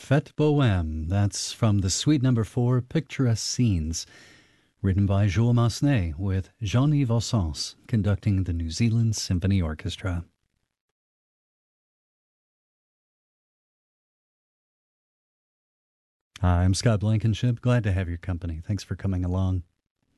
Fête Bohème. That's from the Suite Number 4, Picturesque Scenes, written by Jules Massenet, with Jean-Yves Ossens conducting the New Zealand Symphony Orchestra. Hi, I'm Scott Blankenship. Glad to have your company. Thanks for coming along.